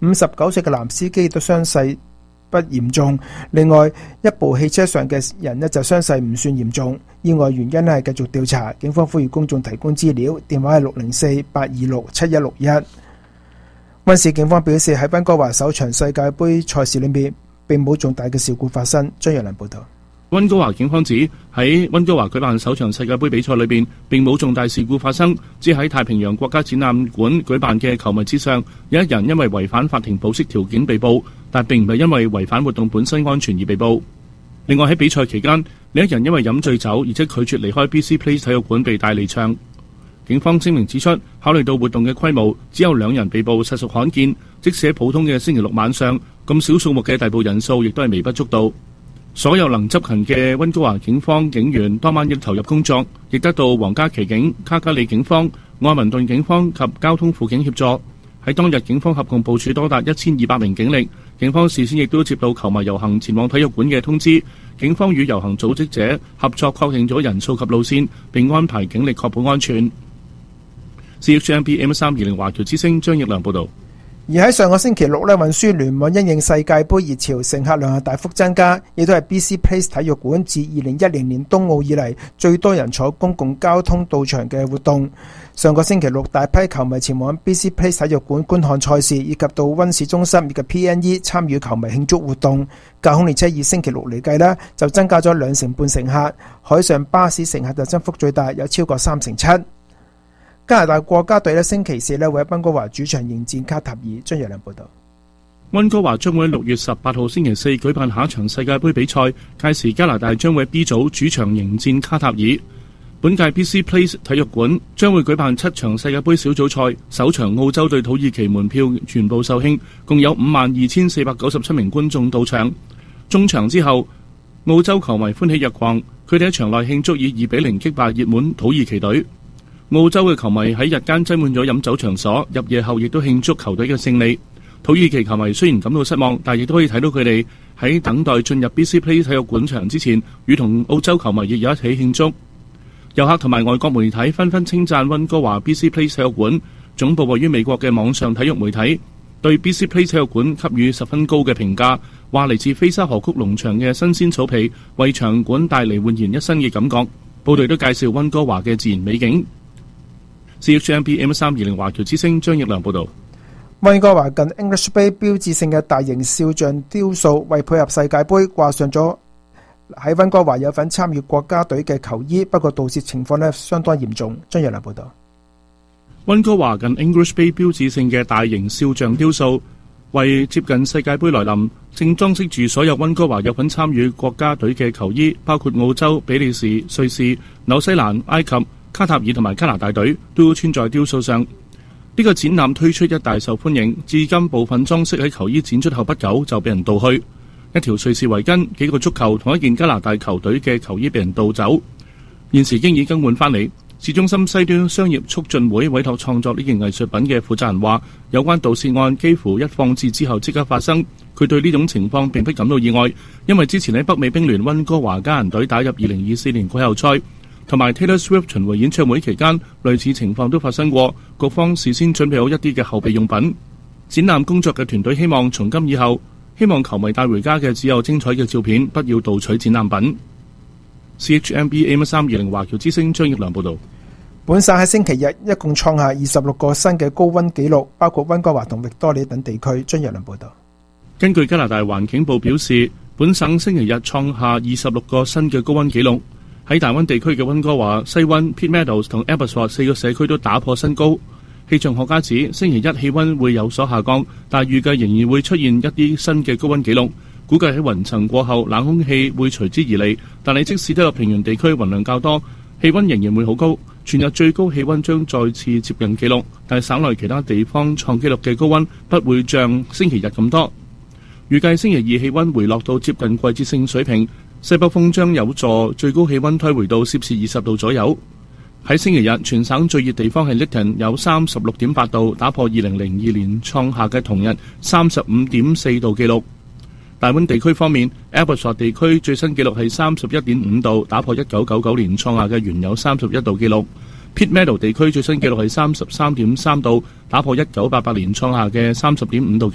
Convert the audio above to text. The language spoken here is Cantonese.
59歲嘅男司機都傷勢不嚴重，另外一部汽車上嘅人就傷勢唔算嚴重。意外原因係繼續調查，警方呼籲公眾提供資料，電話係604-826-7161。溫市警方表示，喺溫哥華首場世界盃賽事裏面並冇重大嘅事故發生。張若良報道。 溫哥華警方指喺溫哥華舉辦首場世界盃比賽裏邊並冇重大事故發生，只喺太平洋國家展覽館舉辦嘅球迷之上有一人因為違反法庭保釋條件被捕，但並唔係因為違反活動本身安全而被捕。另外喺比賽期間，另一人因為飲醉酒而且拒絕離開 BC Place 體育館被帶離場。警方聲明指出，考慮到活動嘅規模，只有2人被捕實屬罕見，即使喺普通嘅星期六晚上，咁少數目嘅逮捕人數亦都係微不足道。所有能執勤嘅溫哥華警方警員當晚亦投入工作，亦得到皇家騎警、卡加里警方、愛民頓警方及交通輔警協助。喺當日，警方合共部署多達1200名警力。警方事先亦都接到球迷遊行前往體育館嘅通知，警方與遊行組織者合作確認咗人數及路線，並安排警力確保安全。CHMP M320 華僑之聲張奕良報導。 而喺上個星期六運輸聯網因應世界盃熱潮，乘客量係大幅增加，亦都係 BC Place 體育館自2010年冬奧以嚟最多人坐公共交通到場嘅活動。上個星期六，大批球迷前往 BC Place 體育館觀看賽事，以及到溫市中心以及 PNE 參與球迷慶祝活動。架空列車以星期六嚟計就增加咗2.5成乘客，海上巴士乘客就增幅最大，有超過3.7%。加拿大國家隊星期四會喺溫哥華主場迎戰卡塔爾。張若良報道。 溫哥華將會喺6月18號星期四舉辦下一場世界盃比賽，屆時加拿大將會喺 B 組主場迎戰卡塔爾。本屆 BC Place 體育館將會舉辦7場世界盃小組賽，首場澳洲對土耳其門票全部售罄，共有52,497名觀眾到場。中場之後，澳洲球迷歡喜若狂，佢哋喺場內慶祝以2-0擊敗熱門土耳其隊。澳洲嘅球迷喺日間擠滿咗飲酒場所，入夜後亦都慶祝球隊嘅勝利。土耳其球迷雖然感到失望，但亦都可以睇到佢哋喺等待進入 BC Place 體育館場之前，與同澳洲球迷亦有一起慶祝。遊客同埋外國媒體紛紛稱讚溫哥華 BC Place 體育館。總部位於美國嘅網上體育媒體對 BC Place 體育館給予十分高嘅評價，話嚟自菲沙河谷農場嘅新鮮草皮為場館帶嚟煥然一新嘅感覺。報道都介紹溫哥華嘅自然美景。CHMP M320 華僑之聲張奕良報道。 溫哥華近 English Bay 標誌性嘅大型肖像雕塑，為配合世界盃掛上咗喺溫哥華有份參與國家隊嘅球衣，不過盜竊情況相當嚴重。張奕良報道。 溫哥華近 English Bay 標誌性嘅大型肖像雕塑，為接近世界盃來臨，正裝飾住所有溫哥華有份參與國家隊嘅球衣，包括澳洲、比利時、瑞士、紐西蘭、埃及、卡塔爾同埋加拿大隊都穿在雕塑上。呢個展覽推出一大受歡迎，至今部分裝飾喺球衣展出後不久就被人盜去。一條瑞士圍巾、幾個足球同一件加拿大球隊嘅球衣被人盜走，現時經已更換翻嚟。市中心西端商業促進會委託創作呢件藝術品嘅負責人話，有關盜竊案幾乎一放置之後即刻發生。佢對呢種情況並不感到意外，因為之前喺北美冰聯溫哥華家人隊打入2024年季後賽同埋 Taylor Swift 巡迴演唱會期間，類似情況都發生過。局方事先準備好一啲嘅後備用品。展覽工作嘅團隊希望從今以後，希望球迷帶回家嘅只有精彩嘅照片，不要盜取展覽品。CHMB M320 華僑之聲張奕良報道。 本省喺星期日一共創下26個新嘅高溫紀錄，包括溫哥華同域多利等地區。張奕良報道。 根據加拿大環境部表示，本省星期日創下26個新嘅高溫紀錄。喺大溫地區嘅溫哥華、西溫、Pitt Meadows 同 Abbotsford 4個社區都打破新高。氣象學家指星期一氣溫會有所下降，但預計仍然會出現一啲新嘅高溫紀錄。估計喺雲層過後，冷空氣會隨之而嚟，但係即使都有平原地區雲量較多，氣溫仍然會好高。全日最高氣溫將再次接近紀錄，但係省內其他地方創紀錄嘅高溫不會像星期日咁多。預計星期二氣溫回落到接近季節性水平。西北風將有助最高氣溫推回到攝氏20度左右。喺星期日，全省最熱地方係 Lytton 有36.8度，打破2002年創下嘅同日35.4度紀錄。大溫地區方面 ，Abbotsford 地區最新紀錄係31.5度，打破1999年創下嘅原有31度紀錄。Pitt Meadows 地區最新紀錄係33.3度，打破1988年創下嘅30.5度。